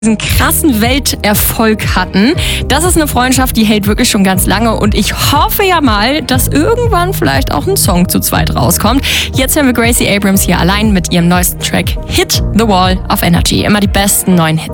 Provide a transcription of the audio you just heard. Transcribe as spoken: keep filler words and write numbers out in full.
diesen krassen Welterfolg hatten. Das ist eine Freundschaft, die hält wirklich schon ganz lange und ich hoffe ja mal, dass irgendwann vielleicht auch ein Song zu zweit rauskommt. Jetzt hören wir Gracie Abrams hier allein mit ihrem neuesten Track Hit the Wall auf Energy. Immer die besten neuen Hits.